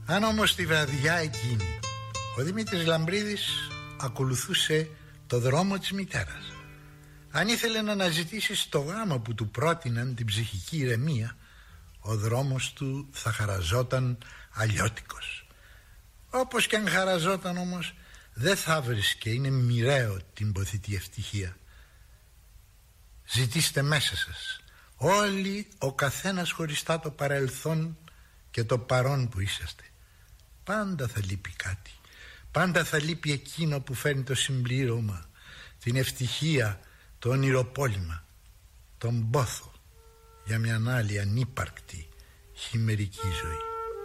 Αν όμως τη βραδιά εκείνη ο Δημήτρης Λαμπρίδης ακολουθούσε το δρόμο της μητέρας, αν ήθελε να αναζητήσει στο γάμο που του πρότειναν την ψυχική ηρεμία, ο δρόμος του θα χαραζόταν αλλιώτικος. Όπως και αν χαραζόταν όμως, δεν θα βρίσκε, είναι μοιραίο την ποθητή ευτυχία. Ζητήστε μέσα σας όλοι ο καθένας χωριστά το παρελθόν και το παρόν που είσαστε. Πάντα θα λείπει κάτι, πάντα θα λείπει εκείνο που φέρνει το συμπλήρωμα, την ευτυχία, το ονειροπόλημα, τον πόθο για μια άλλη ανύπαρκτη χειμερική ζωή.